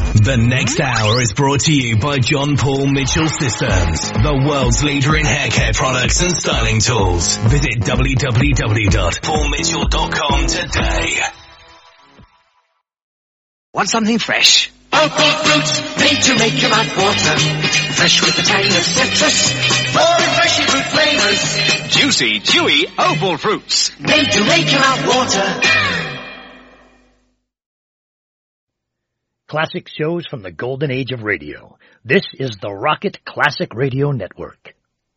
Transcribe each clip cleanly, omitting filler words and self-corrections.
The next hour is brought to you by John Paul Mitchell Systems, the world's leader in hair care products and styling tools. Visit www.paulmitchell.com today. Want something fresh? Opal fruits, made to make your mouth water. Fresh with a tang of citrus, or refreshing fruit flavors. Juicy, chewy Opal fruits. Made to make your mouth water. Classic shows from the golden age of radio. This is the Rocket Classic Radio Network.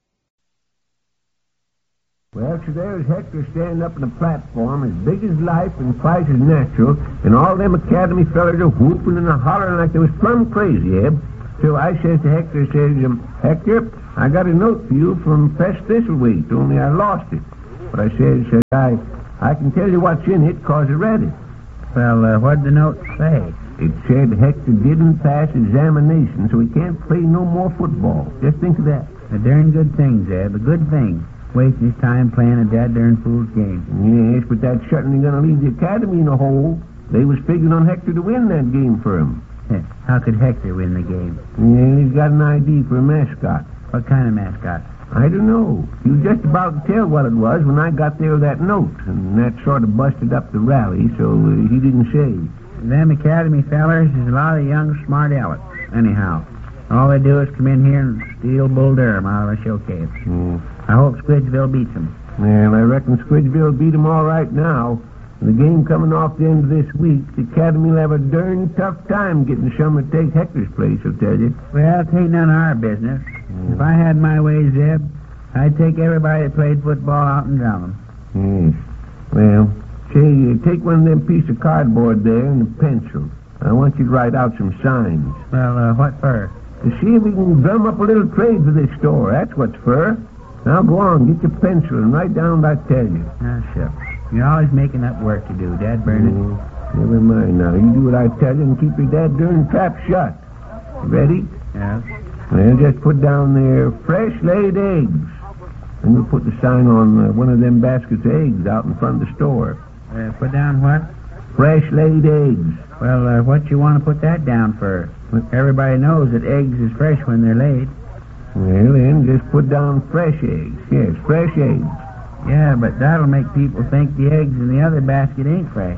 Well, so there's Hector standing up on the platform as big as life and twice as natural, and all them Academy fellers are whooping and hollering like they was plumb crazy, Eb. So I says to Hector, Hector, I got a note for you from Fess Thistlethwaite, only I lost it. But I says, I can tell you what's in it, 'cause I read it. Well, what'd the note say? It said Hector didn't pass examination, so he can't play no more football. Just think of that. A darn good thing, Zeb, a good thing. Wasting his time playing a dead darn fool's game. Yes, but that's certainly going to leave the Academy in a hole. They was figuring on Hector to win that game for him. How could Hector win the game? Yeah, he's got an idea for a mascot. What kind of mascot? I don't know. He was just about to tell what it was when I got there with that note, and that sort of busted up the rally, so he didn't say. Them Academy fellers is a lot of young, smart alecks. Anyhow, all they do is come in here and steal Bull Durham out of a showcase. I hope Squidgeville beats them. Well, I reckon Squidgeville beat them all right now. The game coming off the end of this week, the Academy will have a darn tough time getting someone to take Hector's place, I'll tell you. Well, it ain't none of our business. If I had my way, Zeb, I'd take everybody that played football out and drown them. Yes. Well, say, take one of them pieces of cardboard there and a pencil. I want you to write out some signs. Well, what for? To see if we can drum up a little trade for this store. That's what's for. Now go on, get your pencil and write down what I tell you. Ah, shucks. You're always making up work to do, Dad Bernard. Never mind now. You do what I tell you and keep your dad darn trap shut. Ready? Yes. Well, just put down there, fresh laid eggs. And we'll put the sign on one of them baskets of eggs out in front of the store. Put down what? Fresh laid eggs. Well, what you want to put that down for? Everybody knows that eggs is fresh when they're laid. Well, then, just put down fresh eggs. Yes, fresh eggs. Yeah, but that'll make people think the eggs in the other basket ain't fresh.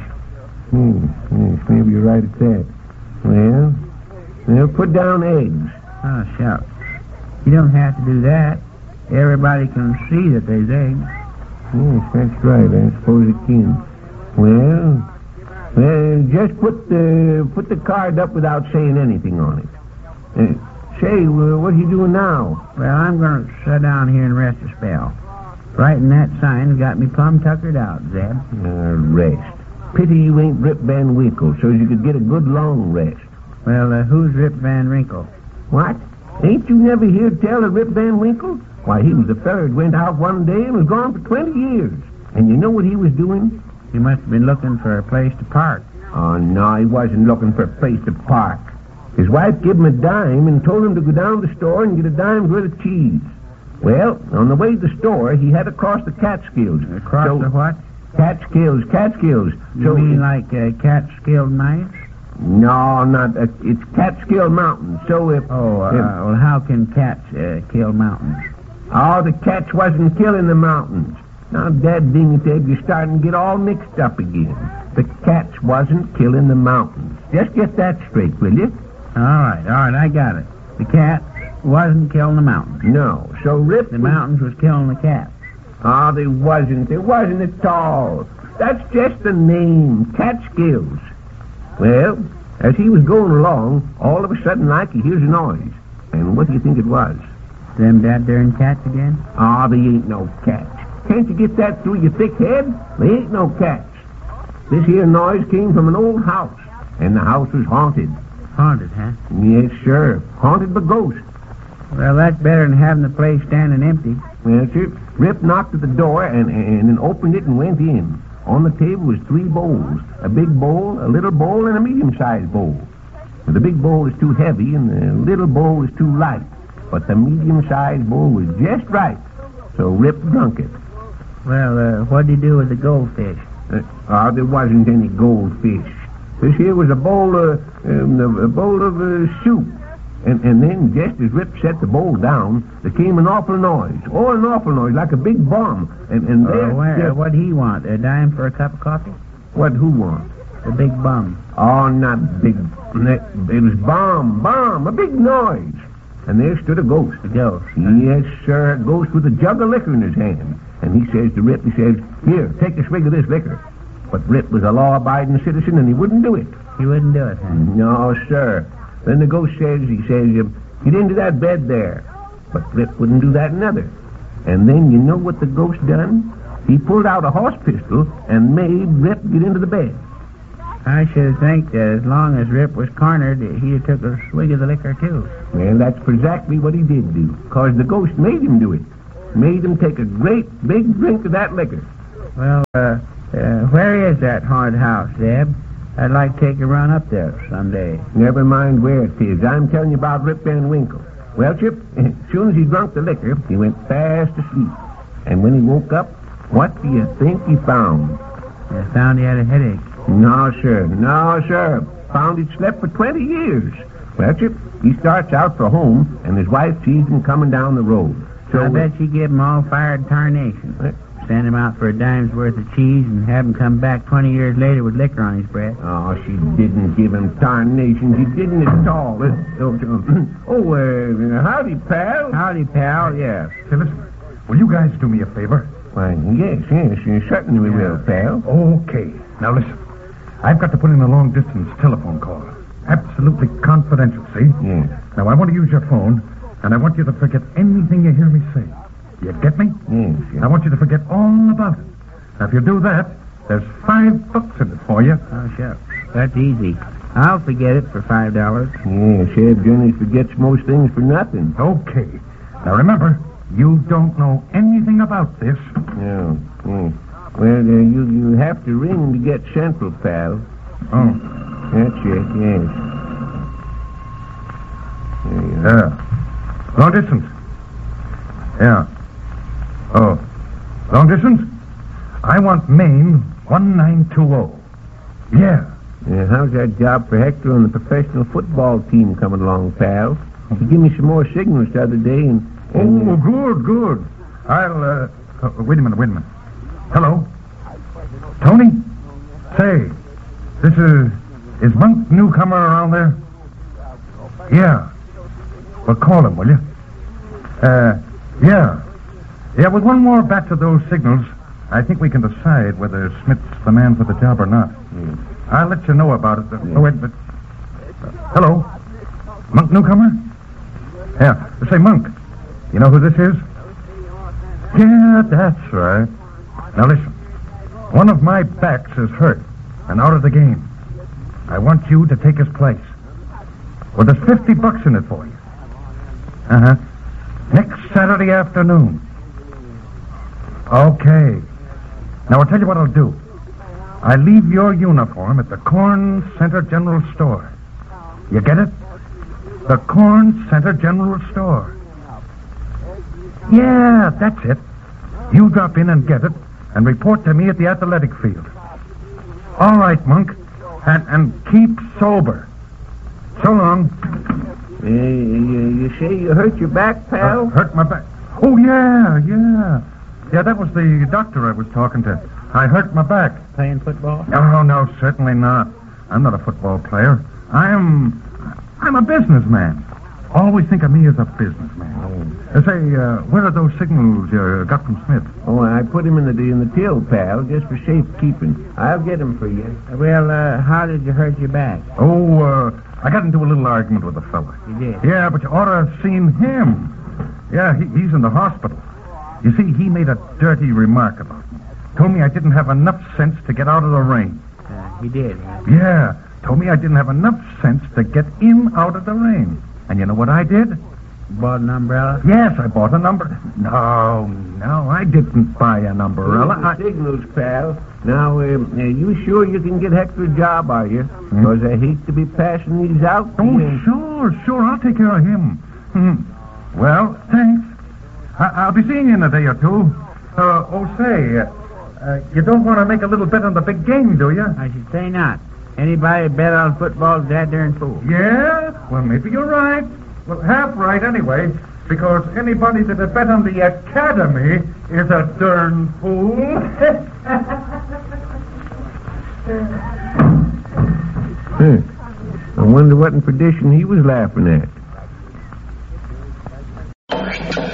Yes, maybe you're right at that. Well, put down eggs. Oh, shucks. You don't have to do that. Everybody can see that there's eggs. Yes, that's right. I suppose it can. Well, just put the card up without saying anything on it. Say, what are you doing now? Well, I'm going to sit down here and rest a spell. Writing that sign's got me plumb tuckered out, Zeb. Rest. Pity you ain't Rip Van Winkle, so you could get a good long rest. Well, who's Rip Van Winkle? What? Ain't you never heard tell of Rip Van Winkle? Why, he was a feller that went out one day and was gone for 20 years. And you know what he was doing? He must have been looking for a place to park. Oh, no, he wasn't looking for a place to park. His wife gave him a dime and told him to go down to the store and get a dime's worth of cheese. Well, on the way to the store, he had to cross the Catskills. Cross the what? Catskills. You mean like Catskill Knives? No, not. It's Catskill Mountains. So if... well, how can cats kill mountains? Oh, the cats wasn't killing the mountains. Now, Dad Dingatab, you're starting to get all mixed up again. The cats wasn't killing the mountains. Just get that straight, will you? All right, I got it. The cat wasn't killing the mountains. No, so Rip... The mountains was killing the cat. Oh, they wasn't at all. That's just the name, Catskills. Well, as he was going along, all of a sudden, like, he hears a noise. And what do you think it was? Them that darn cats again? Oh, they ain't no cats. Can't you get that through your thick head? They ain't no cats. This here noise came from an old house, and the house was haunted. Haunted, huh? Yes, sir. Haunted by ghosts. Well, that's better than having the place standing empty. Well, sir, Rip knocked at the door and then opened it and went in. On the table was 3 bowls. A big bowl, a little bowl, and a medium-sized bowl. The big bowl was too heavy, and the little bowl was too light. But the medium-sized bowl was just right. So Rip drunk it. Well, what'd he do with the goldfish? There wasn't any goldfish. this here was a bowl of soup. And then, just as Rip set the bowl down, there came an awful noise. Oh, an awful noise, like a big bomb. And there... What'd he want? A dime for a cup of coffee? Who want? The big bum. Oh, not big. It was bomb, a big noise. And there stood a ghost. A ghost? Yes, sir, a ghost with a jug of liquor in his hand. And he says to Rip, he says, "Here, take a swig of this liquor." But Rip was a law-abiding citizen, and he wouldn't do it. He wouldn't do it, huh? No, sir. Then the ghost says, "Get into that bed there." But Rip wouldn't do that neither. And then you know what the ghost done? He pulled out a horse pistol and made Rip get into the bed. I should think that as long as Rip was cornered, he'd have took a swig of the liquor, too. Well, that's exactly what he did do, because the ghost made him do it. Made him take a great big drink of that liquor. Well, where is that haunted house, Zeb? I'd like to take a run up there someday. Never mind where it is. I'm telling you about Rip Van Winkle. Well, Chip, as soon as he drunk the liquor, he went fast asleep. And when he woke up, what do you think he found? I found he had a headache. No, sir. Found he'd slept for 20 years. Well, Chip, he starts out for home, and his wife sees him coming down the road. So I bet she gave him all fired tarnation. Send him out for a dime's worth of cheese and have him come back 20 years later with liquor on his breath. Oh, she didn't give him tarnation. She didn't at all. Howdy, pal. Howdy, pal, yes. Say, listen, will you guys do me a favor? Why, yes, certainly we will, pal. Okay. Now, listen. I've got to put in a long-distance telephone call. Absolutely confidential, see? Yes. Now, I want to use your phone, and I want you to forget anything you hear me say. You get me? Yes. I want you to forget all about it. Now, if you do that, there's $5 in it for you. Oh, shucks. That's easy. I'll forget it for $5. Yes, Ed Journey forgets most things for nothing. Okay. Now, remember, you don't know anything about this. No. Yes. Well, you have to ring to get Central, pal. Oh. That's it, yes. There you are. Long distance. Yeah. Oh. Long distance? I want Maine 1920. Yeah. How's that job for Hector on the professional football team coming along, pal? He gave me some more signals the other day and good. I'll, wait a minute. Hello? Tony? Say, this is Monk Newcomer around there? Yeah. Well, call him, will you? Yeah. Yeah, with one more batch of those signals, I think we can decide whether Smith's the man for the job or not. I'll let you know about it. Wait, but... hello? Monk Newcomer? Yeah. Say, Monk, you know who this is? Yeah, that's right. Now, listen. One of my backs is hurt and out of the game. I want you to take his place. Well, there's $50 in it for you. Uh-huh. Next Saturday afternoon. Okay. Now, I'll tell you what I'll do. I leave your uniform at the Corn Center General Store. You get it? The Corn Center General Store. Yeah, that's it. You drop in and get it, and report to me at the athletic field. All right, Monk. And keep sober. So long. You say you hurt your back, pal? Hurt my back? Oh, yeah. Yeah, that was the doctor I was talking to. I hurt my back. Playing football? Oh, no, certainly not. I'm not a football player. I'm a businessman. Always think of me as a businessman. Say, where are those signals you got from Smith? Oh, I put him in the till, pal, just for safekeeping. I'll get him for you. Well, how did you hurt your back? Oh, I got into a little argument with a fella. You did? Yeah, but you ought to have seen him. Yeah, he's in the hospital. You see, he made a dirty remark about me. Told me I didn't have enough sense to get out of the rain. He did, huh? Yeah, told me I didn't have enough sense to get in out of the rain. And you know what I did? Bought an umbrella? Yes, I bought an umbrella. No, I didn't buy an umbrella. Signals, pal. Now, you sure you can get Hector a job, are you? Because I hate to be passing these out. Oh, sure. I'll take care of him. Well, thanks. I'll be seeing you in a day or two. You don't want to make a little bet on the big game, do you? I should say not. Anybody bet on football's that darn fool. Yeah? Well, maybe you're right. Well, half right anyway, because anybody that had bet on the Academy is a darn fool. I wonder what in perdition he was laughing at.